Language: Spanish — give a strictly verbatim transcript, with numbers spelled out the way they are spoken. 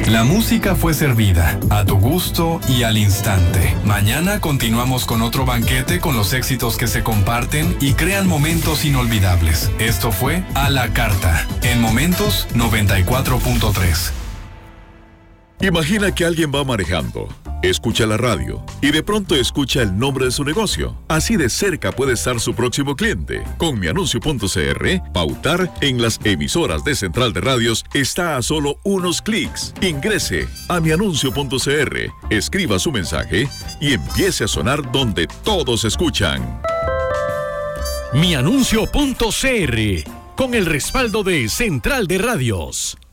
La música fue servida, a tu gusto y al instante. Mañana continuamos con otro banquete con los éxitos que se comparten y crean momentos inolvidables. Esto fue A la Carta, en Momentos noventa y cuatro punto tres. Imagina que alguien va manejando, escucha la radio y de pronto escucha el nombre de su negocio. Así de cerca puede estar su próximo cliente. Con mianuncio punto c r, pautar en las emisoras de Central de Radios está a solo unos clics. Ingrese a mianuncio punto c r, escriba su mensaje y empiece a sonar donde todos escuchan. mianuncio punto c r, con el respaldo de Central de Radios.